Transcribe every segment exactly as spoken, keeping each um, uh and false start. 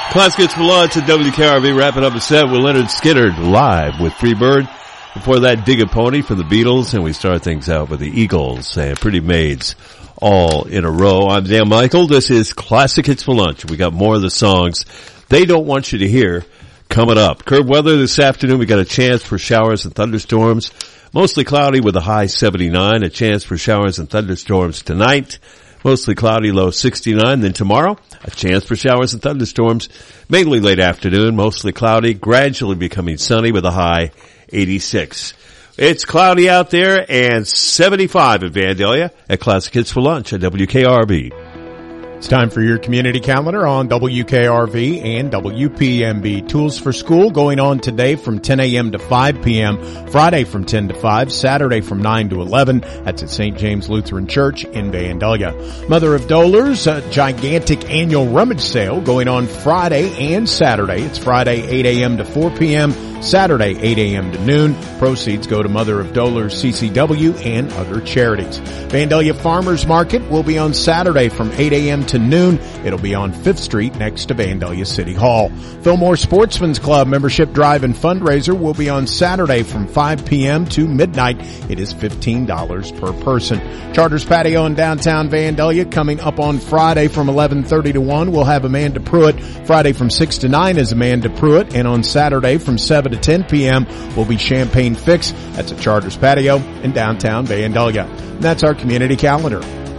Classic Hits for Lunch at W K R V, wrapping up a set with Leonard Skinner live with Free Bird. Before that, Dig a Pony for the Beatles, and we start things out with the Eagles and Pretty Maids all in a row. I'm Dan Michael. This is Classic Hits for Lunch. We got more of the songs they don't want you to hear coming up. Curb weather this afternoon. We got a chance for showers and thunderstorms. Mostly cloudy with a high seventy-nine. A chance for showers and thunderstorms tonight. Mostly cloudy, low sixty-nine. Then tomorrow, a chance for showers and thunderstorms, mainly late afternoon, mostly cloudy, gradually becoming sunny with a high eighty-six. It's cloudy out there and seventy-five in Vandalia at Classic Hits for Lunch at W K R V. It's time for your community calendar on W K R V and W P M B. Tools for School going on today from ten a.m. to five p.m., Friday from ten to five, Saturday from nine to eleven. That's at Saint James Lutheran Church in Vandalia. Mother of Dolors, a gigantic annual rummage sale going on Friday and Saturday. It's Friday eight a.m. to four p.m., Saturday eight a.m. to noon. Proceeds go to Mother of Dolors C C W and other charities. Vandalia Farmers Market will be on Saturday from eight a.m. to noon. It'll be on Fifth Street next to Vandalia City Hall. Fillmore Sportsman's Club membership drive and fundraiser will be on Saturday from five p.m. to midnight. It is fifteen dollars per person. Charters Patio in downtown Vandalia coming up on Friday from eleven thirty to one. We'll have Amanda Pruitt. Friday from six to nine is Amanda Pruitt. And on Saturday from seven to ten p.m. will be Champagne Fix. That's at Charters Patio in downtown Vandalia. And that's our community calendar.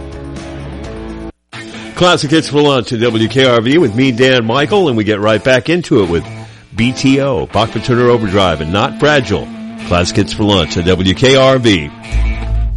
Classic Hits for Lunch at W K R V with me, Dan Michael, and we get right back into it with B T O, Bachman Turner Overdrive, and Not Fragile. Classic Hits for Lunch at W K R V.